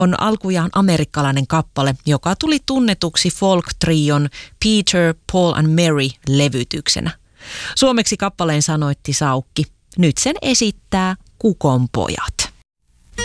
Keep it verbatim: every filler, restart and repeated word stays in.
on alkujaan amerikkalainen kappale, joka tuli tunnetuksi folk-trion Peter, Paul and Mary-levytyksenä. Suomeksi kappaleen sanoitti Saukki. Nyt sen esittää Kukonpojat.